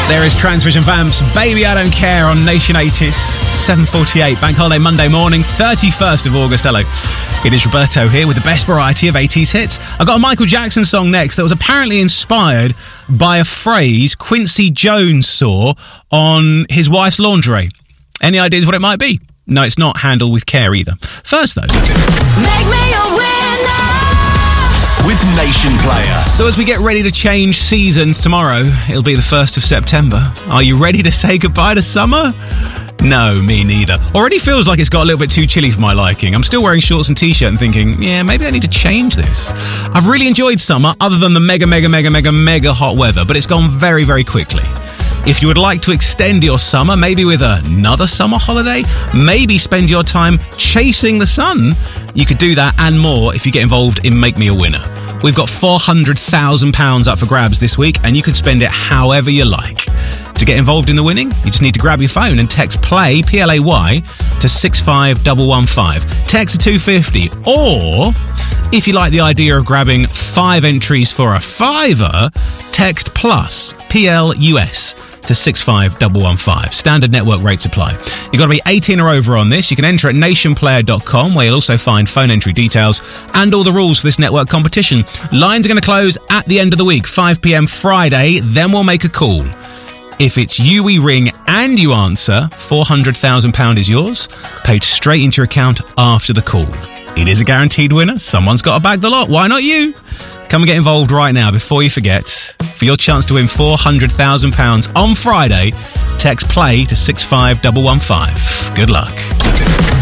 There is Transvision Vamps, Baby I Don't Care on Nation 80s, 7:48, Bank Holiday Monday morning, 31st of August. Hello, it is Roberto here with the best variety of 80s hits. I've got a Michael Jackson song next that was apparently inspired by a phrase Quincy Jones saw on his wife's lingerie. Any ideas what it might be? No, it's not Handle with Care either. First, though. Make me a winner with Nation Player. So as we get ready to change seasons tomorrow, it'll be the 1st of September. Are you ready to say goodbye to summer? No, me neither. Already feels like it's got a little bit too chilly for my liking. I'm still wearing shorts and t-shirt and thinking, yeah, maybe I need to change this. I've really enjoyed summer, other than the mega hot weather, but it's gone very, very quickly. If you would like to extend your summer, maybe with another summer holiday, maybe spend your time chasing the sun, you could do that and more if you get involved in Make Me a Winner. We've got £400,000 up for grabs this week, and you can spend it however you like. To get involved in the winning, you just need to grab your phone and text PLAY, P-L-A-Y, to 65115. Text to 250. Or, if you like the idea of grabbing 5 entries for a £5, text PLUS, P-L-U-S, to 65115. Standard network rates apply. You've got to be 18 or over on this. You can enter at nationplayer.com, where you'll also find phone entry details and all the rules for this network competition. Lines are going to close at the end of the week, 5 p.m. Friday. Then we'll make a call. If it's you we ring and you answer, £400,000 is yours, paid straight into your account after the call. It is a guaranteed winner. Someone's got to bag the lot. Why not you? Come and get involved right now before you forget. For your chance to win £400,000 on Friday, text PLAY to 65115. Good luck.